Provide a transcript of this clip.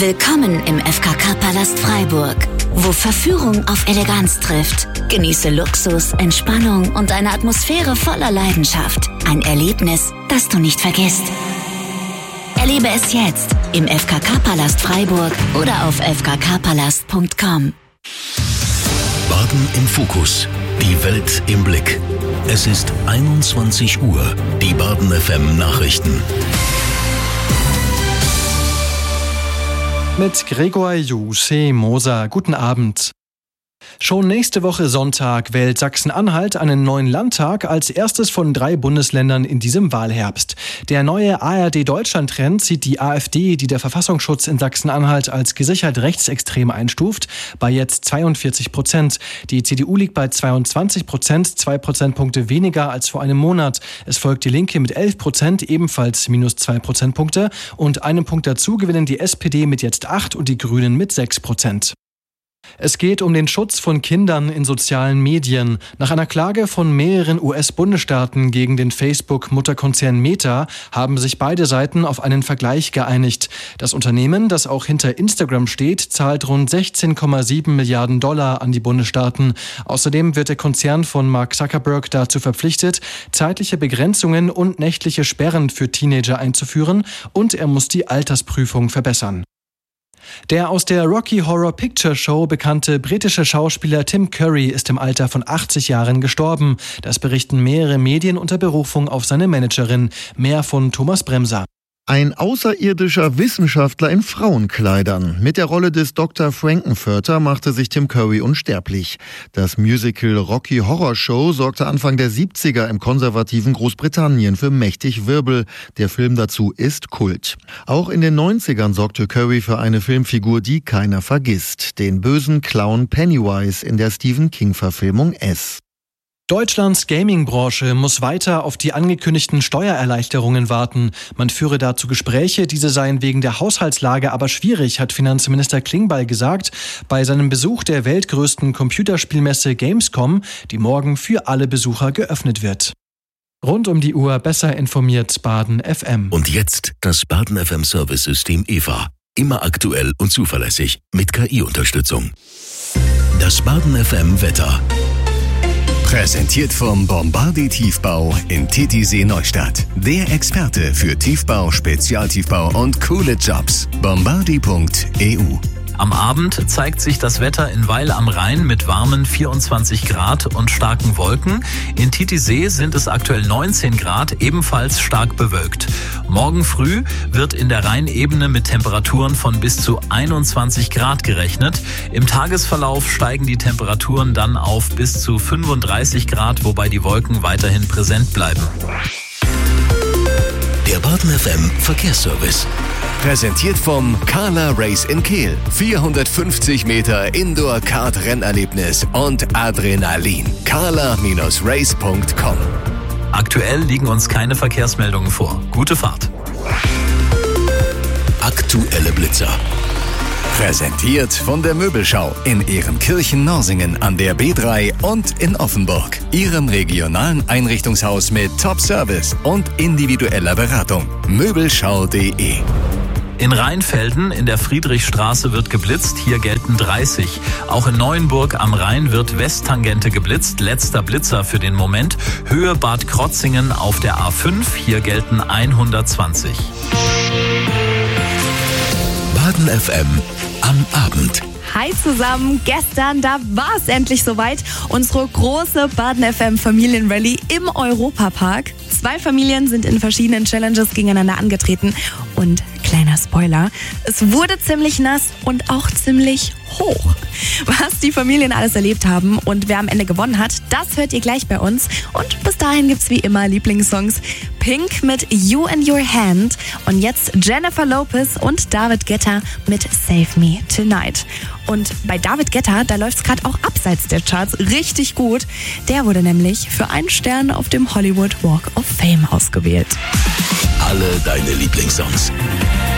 Willkommen im FKK-Palast Freiburg, wo Verführung auf Eleganz trifft. Genieße Luxus, Entspannung und eine Atmosphäre voller Leidenschaft. Ein Erlebnis, das du nicht vergisst. Erlebe es jetzt im FKK-Palast Freiburg oder auf fkkpalast.com. Baden im Fokus. Die Welt im Blick. Es ist 21 Uhr. Die Baden FM Nachrichten. Mit Gregor Moser. Guten Abend. Schon nächste Woche Sonntag wählt Sachsen-Anhalt einen neuen Landtag als erstes von 3 Bundesländern in diesem Wahlherbst. Der neue ARD-Deutschland-Trend sieht die AfD, die der Verfassungsschutz in Sachsen-Anhalt als gesichert rechtsextrem einstuft, bei jetzt 42%. Die CDU liegt bei 22%, 2 Prozentpunkte weniger als vor einem Monat. Es folgt die Linke mit 11%, ebenfalls minus 2 Prozentpunkte. Und einen Punkt dazu gewinnen die SPD mit jetzt 8 und die Grünen mit 6%. Es geht um den Schutz von Kindern in sozialen Medien. Nach einer Klage von mehreren US-Bundesstaaten gegen den Facebook-Mutterkonzern Meta haben sich beide Seiten auf einen Vergleich geeinigt. Das Unternehmen, das auch hinter Instagram steht, zahlt rund 16,7 Milliarden Dollar an die Bundesstaaten. Außerdem wird der Konzern von Mark Zuckerberg dazu verpflichtet, zeitliche Begrenzungen und nächtliche Sperren für Teenager einzuführen, und er muss die Altersprüfung verbessern. Der aus der Rocky Horror Picture Show bekannte britische Schauspieler Tim Curry ist im Alter von 80 Jahren gestorben. Das berichten mehrere Medien unter Berufung auf seine Managerin. Mehr von Thomas Bremser. Ein außerirdischer Wissenschaftler in Frauenkleidern. Mit der Rolle des Dr. Frankenfurter machte sich Tim Curry unsterblich. Das Musical Rocky Horror Show sorgte Anfang der 70er im konservativen Großbritannien für mächtig Wirbel. Der Film dazu ist Kult. Auch in den 90ern sorgte Curry für eine Filmfigur, die keiner vergisst. Den bösen Clown Pennywise in der Stephen King-Verfilmung S. Deutschlands Gaming-Branche muss weiter auf die angekündigten Steuererleichterungen warten. Man führe dazu Gespräche, diese seien wegen der Haushaltslage aber schwierig, hat Finanzminister Klingbeil gesagt, bei seinem Besuch der weltgrößten Computerspielmesse Gamescom, die morgen für alle Besucher geöffnet wird. Rund um die Uhr besser informiert Baden FM. Und jetzt das Baden FM Service-System EVA. Immer aktuell und zuverlässig mit KI-Unterstützung. Das Baden FM Wetter. Präsentiert vom Bombardier Tiefbau in Titisee Neustadt. Der Experte für Tiefbau, Spezialtiefbau und coole Jobs. Bombardier.eu. Am Abend zeigt sich das Wetter in Weil am Rhein mit warmen 24 Grad und starken Wolken. In Titisee sind es aktuell 19 Grad, ebenfalls stark bewölkt. Morgen früh wird in der Rheinebene mit Temperaturen von bis zu 21 Grad gerechnet. Im Tagesverlauf steigen die Temperaturen dann auf bis zu 35 Grad, wobei die Wolken weiterhin präsent bleiben. Der Baden FM Verkehrsservice. Präsentiert vom Carla Race in Kehl. 450 Meter Indoor-Kart-Rennerlebnis und Adrenalin. carla-race.com. Aktuell liegen uns keine Verkehrsmeldungen vor. Gute Fahrt. Aktuelle Blitzer. Präsentiert von der Möbelschau in Ehrenkirchen-Norsingen an der B3 und in Offenburg. Ihrem regionalen Einrichtungshaus mit Top-Service und individueller Beratung. Möbelschau.de. In Rheinfelden in der Friedrichstraße wird geblitzt, hier gelten 30. Auch in Neuenburg am Rhein wird Westtangente geblitzt, letzter Blitzer für den Moment. Höhe Bad Krotzingen auf der A5, hier gelten 120. Baden FM am Abend. Hi zusammen, gestern, da war es endlich soweit. Unsere große Baden FM Familienrallye im Europapark. 2 Familien sind in verschiedenen Challenges gegeneinander angetreten. Und kleiner Spoiler, es wurde ziemlich nass und auch ziemlich hoch. Was die Familien alles erlebt haben und wer am Ende gewonnen hat, das hört ihr gleich bei uns. Und bis dahin gibt's wie immer Lieblingssongs. Pink mit You and Your Hand und jetzt Jennifer Lopez und David Guetta mit Save Me Tonight. Und bei David Guetta, da läuft's gerade auch abseits der Charts richtig gut. Der wurde nämlich für einen Stern auf dem Hollywood Walk of Fame ausgewählt. Alle deine Lieblingssongs.